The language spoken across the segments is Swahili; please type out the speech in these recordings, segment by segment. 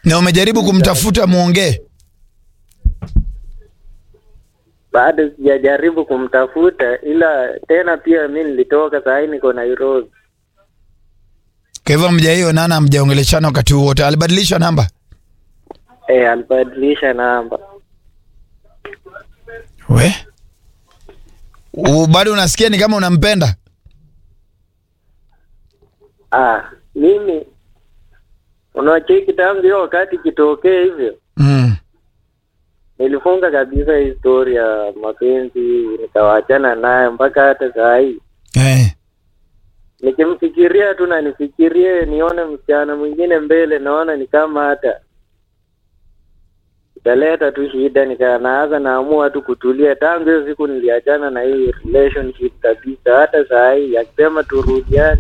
Na umejaribu kumtafuta muongee? Bado sijajaribu kumtafuta, ila tena pia mimi nilitoka saa hii niko Nairobi. Kwa hivyo mjaionana, mjaongeleshana wakati wote. Alibadilisha namba? Alibadilisha namba. We? Bado unasikia ni kama unampenda? Mimi unacheki tangu hiyo wakati kitokee hivyo. Nilifunga kabisa historia ya mapenzi, nikawaachana naye mpaka hata saa hii. Nikimfikiria tu na nifikirie nione msichana mwingine mbele, naona ni kama hata italeta tu shida, nikanaanza naamua tu kutulia. Tangu hiyo siku niliachana na hii relationship kabisa. Hata saa hii akisema turudiane,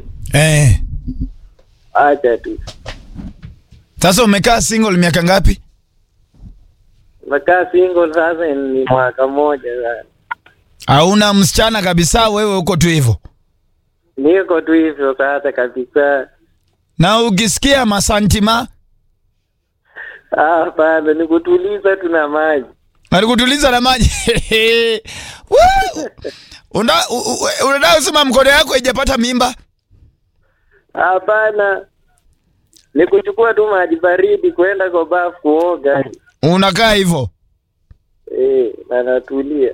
acha tu. Sasa umekaa single miaka ngapi? Nimekaa single sasa ni mwaka mmoja sasa. Hauna msichana kabisa, wewe uko tu hivyo? Niko tu hivyo sasa kabisa. Na ukisikia masantima? Hapana, nikutuliza tu na maji. Alikutuliza na maji? Unataka kusema mkono yako haijapata mimba? Hapana. Nikuchukua tu maji baridi kwenda kwa bafu kuoga. Unakaa hivyo? Na natulia.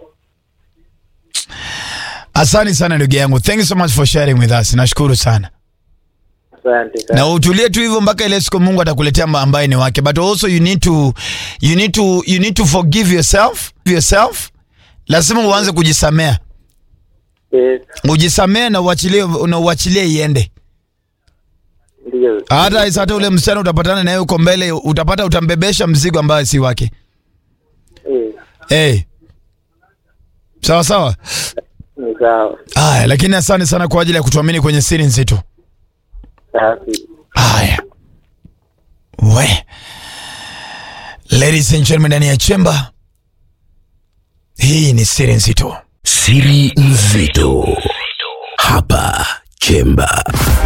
Asante sana ndugu yangu. Thank you so much for sharing with us. Nashukuru sana. Asante sana. Na utulie tu hivyo mpaka ile siku Mungu atakuletea ambaye ni wake. But also you need to forgive yourself. Lazima uanze kujisamea. Yes. Ujisamea na uachilie iende. Ndio. Hata ule msichana utapatana naye uko mbele, utambebesha mzigo ambao si wake. Sawa. Sawa. Lakini asante sana kwa ajili ya kutuamini kwenye siri nzito. Ladies and gentlemen, ndani ya chemba hii ni siri nzito. Siri nzito hapa chemba.